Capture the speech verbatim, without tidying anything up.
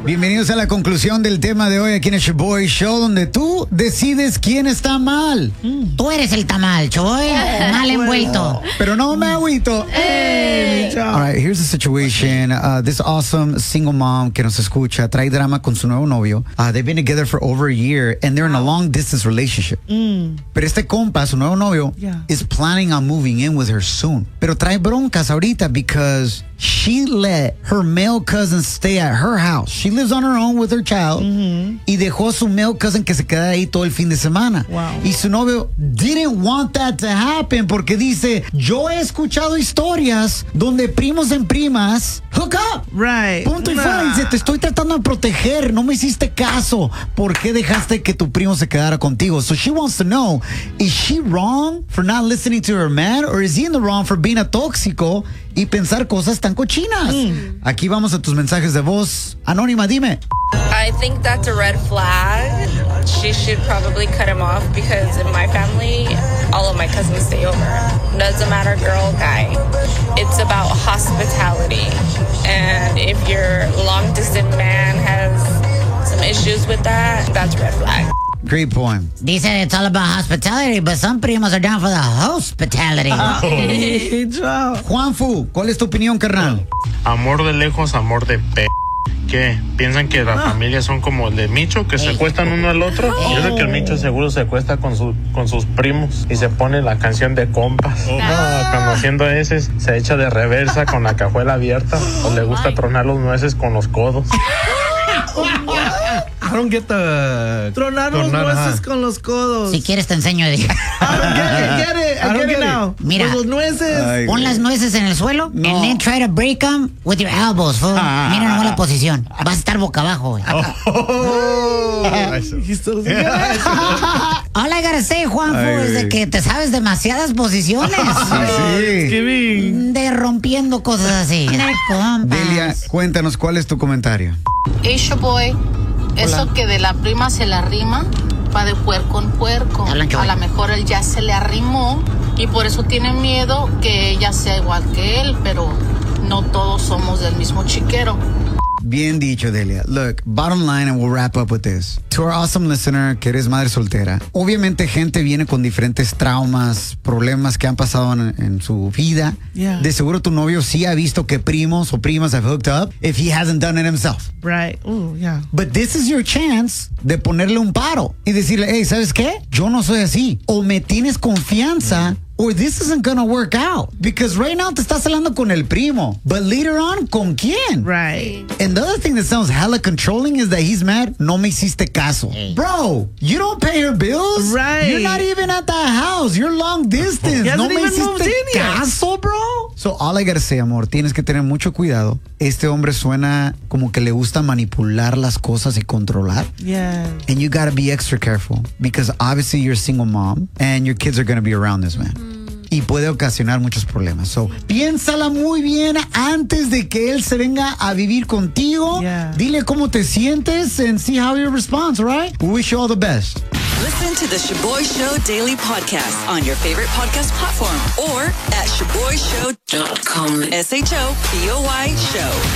Bienvenidos a la conclusión del tema de hoy aquí en el Shoboy Show, donde tú decides quién está mal. Mm. Tú eres el tamal, Shoboy, mal envuelto. Pero no me agüito. Hey. All right, here's the situation. Uh, this awesome single mom que nos escucha trae drama con su nuevo novio. Uh, they've been together for over a year and they're in a long distance relationship. Mm. Pero este compa, su nuevo novio, yeah. is planning on moving in with her soon. Pero trae broncas ahorita because she let her male cousin stay at her house. She lives on her own with her child. Mm-hmm. Y dejó a su male cousin que se quedara ahí todo el fin de semana. Wow. Y su novio didn't want that to happen porque dice, yo he escuchado historias donde primos en primas hook up. Right. Punto y nah. fuera. Dice, te estoy tratando de proteger. No me hiciste caso. ¿Por qué dejaste que tu primo se quedara contigo? So she wants to know, is she wrong for not listening to her man? Or is he in the wrong for being a tóxico y pensar cosas tan cochinas? Mm. Aquí vamos a tus mensajes de voz. Anónima, dime. I think that's a red flag. She should probably cut him off because in my family, all of my cousins stay over. Doesn't matter, girl, guy. It's about hospitality. And if your long distance man has some issues with that, that's a red flag. Great poem. Dice it's all about hospitality, but some primos are down for the hospitality. Oh. Juanfu, ¿cuál es tu opinión, carnal? Amor de lejos, amor de p... ¿Qué? ¿Piensan que las ah. familias son como el de Micho, que Ey. se cuestan uno al otro? Oh. Yo sé que el Micho seguro se cuesta con, su, con sus primos y se pone la canción de compas. Oh. No, cuando haciendo ese se echa de reversa con la cajuela abierta o le gusta tronar los nueces con los codos. I don't get the... Tronar los nueces con los codos. Si quieres te enseño. I don't get it, get it. I, I get it now. Mira, con los nueces. Ay, pon las nueces en el suelo no. and then try to break them with your elbows. Fool. Ah, Mira nomás la posición. Vas a estar boca abajo. Oh. All I gotta say, Juanfu, Ay, es de que te sabes demasiadas posiciones. Sí, sí. De rompiendo cosas así. Delia, cuéntanos, ¿cuál es tu comentario? Hey, Shoboy, eso que de la prima se la rima va de puerco en puerco. A lo mejor él ya se le arrimó y por eso tiene miedo que ella sea igual que él, pero no todos somos del mismo chiquero. Bien dicho, Delia. Look, bottom line, and we'll wrap up with this. To our awesome listener, que eres madre soltera, obviamente gente viene con diferentes traumas, problemas que han pasado en, en su vida. Yeah. De seguro tu novio sí ha visto que primos o primas have hooked up if he hasn't done it himself. Right. Ooh, yeah. But this is your chance de ponerle un paro y decirle, hey, ¿sabes qué? Yo no soy así. O me tienes confianza, mm. or this isn't gonna work out. Because right now te estás hablando con el primo, but later on, ¿con quién? Right. And the other thing that sounds hella controlling is that he's mad, no me hiciste caso. Hey. Bro, you don't pay your bills? Right. You're not even at that house. You're long distance. No me hiciste caso, bro. So all I gotta say, amor, tienes que tener mucho cuidado. Este hombre suena como que le gusta manipular las cosas y controlar. Yeah. And you gotta be extra careful because obviously you're a single mom and your kids are gonna be around this man. Mm. Y puede ocasionar muchos problemas. So, piénsala muy bien antes de que él se venga a vivir contigo. Yeah. Dile cómo te sientes and see how he responds, all right? We wish you all the best. Listen to the Shoboy Show Daily Podcast on your favorite podcast platform or at shoboy show dot com. S H O B O Y Show.